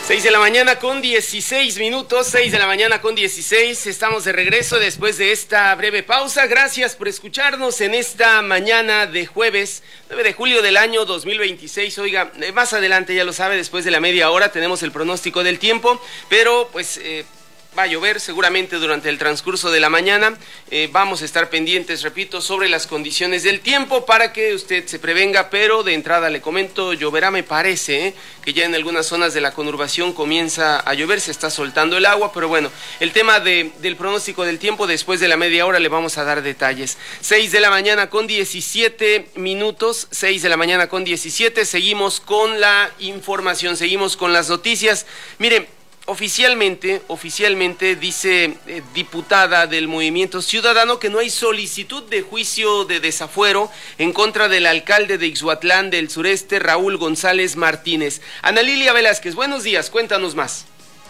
6 de la mañana con 16 minutos, 6 de la mañana con 16, estamos de regreso después de esta breve pausa. Gracias por escucharnos en esta mañana de jueves 9 de julio del año 2026. Oiga, más adelante, ya lo sabe, después de la media hora tenemos el pronóstico del tiempo, pero pues va a llover seguramente durante el transcurso de la mañana. Vamos a estar pendientes, repito, sobre las condiciones del tiempo para que usted se prevenga, pero de entrada le comento, lloverá, me parece, que ya en algunas zonas de la conurbación comienza a llover, se está soltando el agua, pero bueno, el tema del pronóstico del tiempo después de la media hora le vamos a dar detalles. 6 de la mañana con 17 minutos, 6 de la mañana con 17, seguimos con la información, seguimos con las noticias. Mire, Oficialmente dice diputada del Movimiento Ciudadano que no hay solicitud de juicio de desafuero en contra del alcalde de Ixhuatlán del Sureste, Raúl González Martínez. Ana Lilia Velázquez, buenos días, cuéntanos más.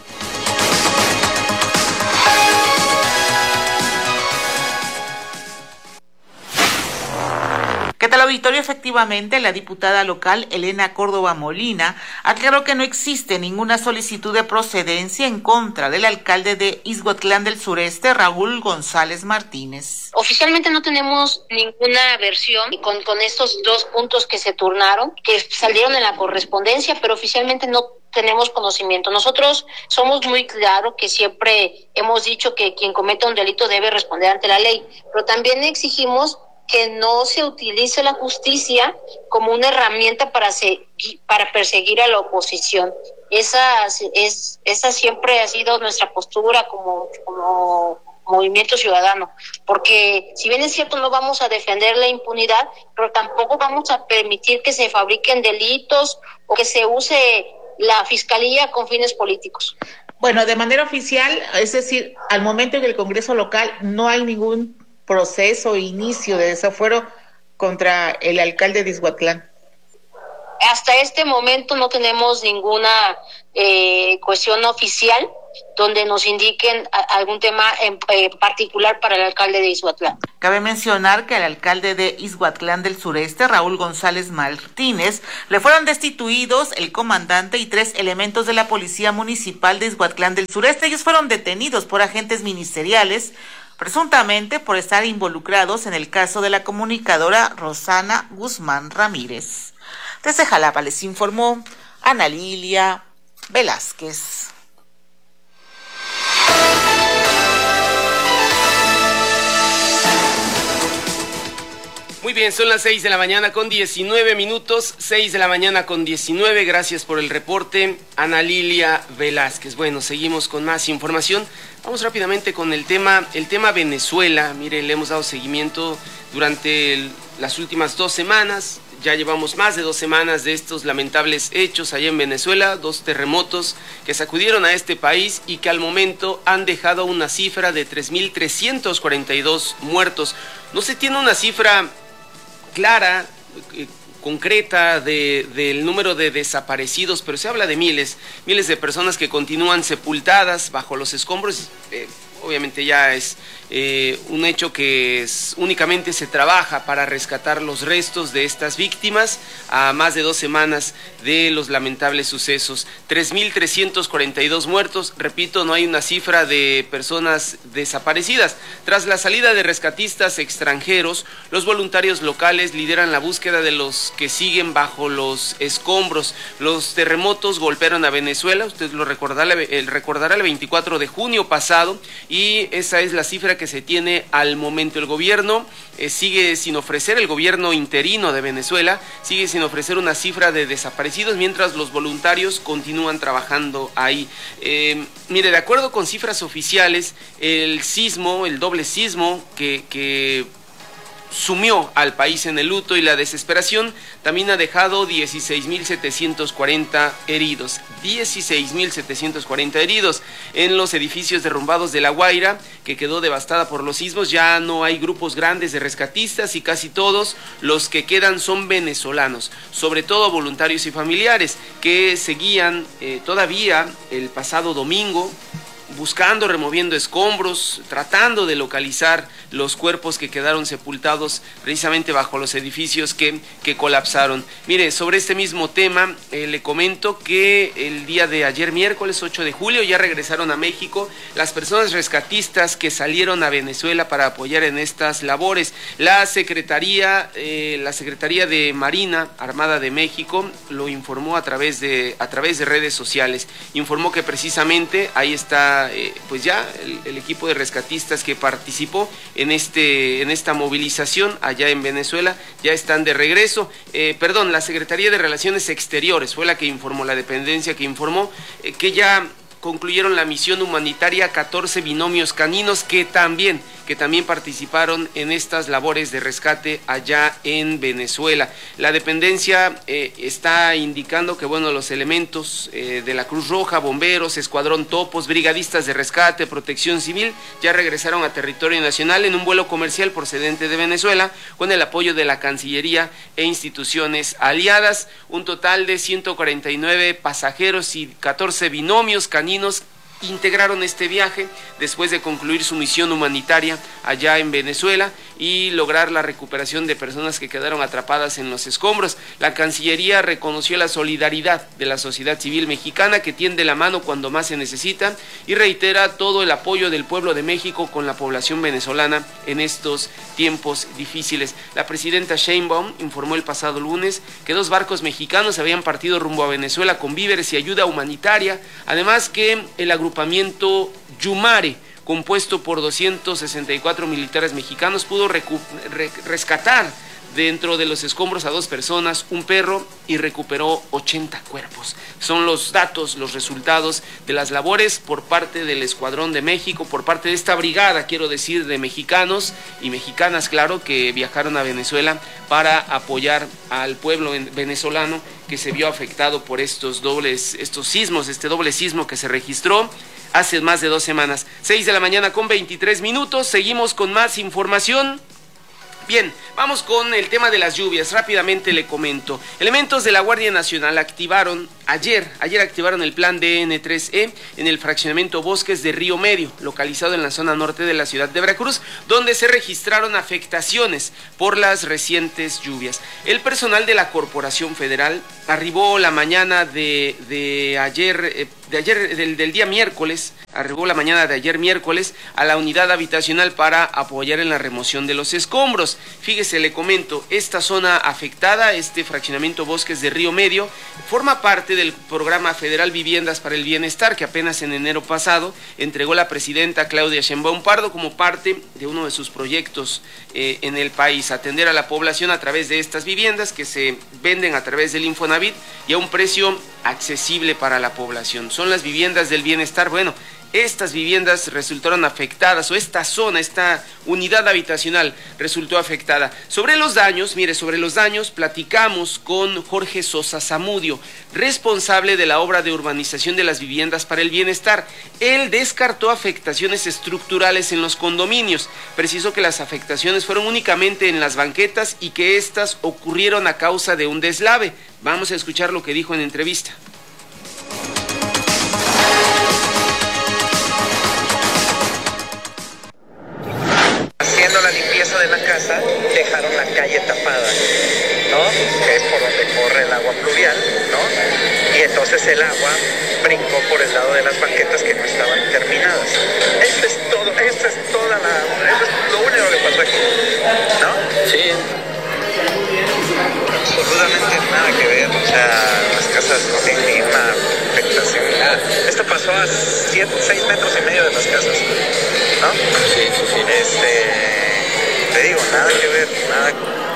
¿Qué tal, auditorio? Efectivamente, la diputada local Elena Córdoba Molina aclaró que no existe ninguna solicitud de procedencia en contra del alcalde de Ixhuatlán del Sureste, Raúl González Martínez. Oficialmente no tenemos ninguna versión con estos dos puntos que se turnaron, que salieron en la correspondencia, pero oficialmente no tenemos conocimiento. Nosotros somos muy claros que siempre hemos dicho que quien cometa un delito debe responder ante la ley, pero también exigimos que no se utilice la justicia como una herramienta para perseguir a la oposición. Esa siempre ha sido nuestra postura como Movimiento Ciudadano, porque si bien es cierto no vamos a defender la impunidad, pero tampoco vamos a permitir que se fabriquen delitos o que se use la fiscalía con fines políticos. Bueno, de manera oficial, es decir, al momento en el Congreso local no hay ningún proceso o inicio de desafuero contra el alcalde de Ixhuatlán. Hasta este momento no tenemos ninguna cuestión oficial donde nos indiquen algún tema en particular para el alcalde de Ixhuatlán. Cabe mencionar que al alcalde de Ixhuatlán del Sureste, Raúl González Martínez, le fueron destituidos el comandante y 3 elementos de la Policía Municipal de Ixhuatlán del Sureste. Ellos fueron detenidos por agentes ministeriales, presuntamente por estar involucrados en el caso de la comunicadora Rosana Guzmán Ramírez. Desde Jalapa les informó Ana Lilia Velázquez. Muy bien, son las 6 de la mañana con 19 minutos, 6 de la mañana con 19, gracias por el reporte, Ana Lilia Velázquez. Bueno, seguimos con más información, vamos rápidamente con el tema Venezuela. Mire, le hemos dado seguimiento durante las últimas 2 semanas, ya llevamos más de 2 semanas de estos lamentables hechos allá en Venezuela, 2 terremotos que sacudieron a este país y que al momento han dejado una cifra de 3.342 muertos. No se tiene una cifra clara, concreta del número de desaparecidos, pero se habla de miles de personas que continúan sepultadas bajo los escombros. Obviamente ya es un hecho que únicamente se trabaja para rescatar los restos de estas víctimas a más de 2 semanas de los lamentables sucesos. 3.342 muertos, repito, no hay una cifra de personas desaparecidas. Tras la salida de rescatistas extranjeros, los voluntarios locales lideran la búsqueda de los que siguen bajo los escombros. Los terremotos golpearon a Venezuela, usted lo recordará el 24 de junio pasado, y esa es la cifra que se tiene al momento. El gobierno sigue sin ofrecer, el gobierno interino de Venezuela sigue sin ofrecer una cifra de desaparecidos, mientras los voluntarios continúan trabajando ahí. Mire, de acuerdo con cifras oficiales, el doble sismo que sumió al país en el luto y la desesperación, también ha dejado 16.740 heridos. 16.740 heridos en los edificios derrumbados de La Guaira, que quedó devastada por los sismos. Ya no hay grupos grandes de rescatistas y casi todos los que quedan son venezolanos, sobre todo voluntarios y familiares que seguían todavía el pasado domingo buscando, removiendo escombros, tratando de localizar los cuerpos que quedaron sepultados precisamente bajo los edificios que colapsaron. Mire, sobre este mismo tema, le comento que el día de ayer, miércoles 8 de julio, ya regresaron a México las personas rescatistas que salieron a Venezuela para apoyar en estas labores. La Secretaría de Marina Armada de México lo informó a través de redes sociales. Informó que precisamente ahí está pues ya el equipo de rescatistas que participó en esta movilización allá en Venezuela, ya están de regreso. La Secretaría de Relaciones Exteriores fue la que informó, la dependencia que informó que ya concluyeron la misión humanitaria 14 binomios caninos que también participaron en estas labores de rescate allá en Venezuela. La dependencia está indicando que los elementos de la Cruz Roja, bomberos, escuadrón topos, brigadistas de rescate, protección civil, ya regresaron a territorio nacional en un vuelo comercial procedente de Venezuela con el apoyo de la Cancillería e instituciones aliadas. Un total de 149 pasajeros y 14 binomios caninos integraron este viaje después de concluir su misión humanitaria allá en Venezuela y lograr la recuperación de personas que quedaron atrapadas en los escombros. La Cancillería reconoció la solidaridad de la sociedad civil mexicana que tiende la mano cuando más se necesita y reitera todo el apoyo del pueblo de México con la población venezolana en estos tiempos difíciles. La presidenta Sheinbaum informó el pasado lunes que 2 barcos mexicanos habían partido rumbo a Venezuela con víveres y ayuda humanitaria, además que el agrupamiento Yumare, compuesto por 264 militares mexicanos, pudo rescatar dentro de los escombros a 2 personas, un perro, y recuperó 80 cuerpos. Son los datos, los resultados de las labores por parte del Escuadrón de México, por parte de esta brigada, quiero decir, de mexicanos y mexicanas, claro, que viajaron a Venezuela para apoyar al pueblo venezolano que se vio afectado por estos sismos, este doble sismo que se registró hace más de 2 semanas. 6:23 a.m, seguimos con más información. Bien, vamos con el tema de las lluvias. Rápidamente le comento. Elementos de la Guardia Nacional activaron ayer activaron el plan DN3E en el fraccionamiento Bosques de Río Medio, localizado en la zona norte de la ciudad de Veracruz, donde se registraron afectaciones por las recientes lluvias. El personal de la Corporación Federal arribó la mañana del día miércoles, a la unidad habitacional para apoyar en la remoción de los escombros. Fíjese, le comento, esta zona afectada, este fraccionamiento Bosques de Río Medio, forma parte del programa federal Viviendas para el Bienestar, que apenas en enero pasado entregó la presidenta Claudia Sheinbaum Pardo como parte de uno de sus proyectos en el país, atender a la población a través de estas viviendas que se venden a través del Infonavit y a un precio accesible para la población. Son las viviendas del bienestar. Estas viviendas resultaron afectadas, o esta zona, esta unidad habitacional resultó afectada. Sobre los daños platicamos con Jorge Sosa Zamudio, responsable de la obra de urbanización de las viviendas para el bienestar. Él descartó afectaciones estructurales en los condominios. Precisó que las afectaciones fueron únicamente en las banquetas y que estas ocurrieron a causa de un deslave. Vamos a escuchar lo que dijo en entrevista. Haciendo la limpieza de la casa, dejaron la calle tapada, ¿no? Que es por donde corre el agua pluvial, ¿no? Y entonces el agua brincó por el lado de las banquetas que no estaban terminadas. Eso es lo único que pasó aquí, ¿no? Sí. Absolutamente nada que ver, o sea, las casas no tienen ninguna afectación, nada. Esto pasó a 6 metros y medio de las casas, ¿no? Sí. Te digo, nada que ver, nada.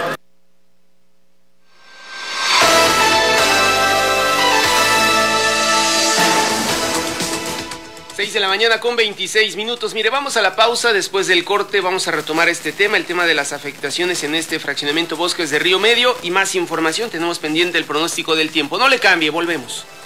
6:26 a.m. Mire, vamos a la pausa. Después del corte vamos a retomar este tema, el tema de las afectaciones en este fraccionamiento Bosques de Río Medio, y más información. Tenemos pendiente el pronóstico del tiempo. No le cambie, volvemos.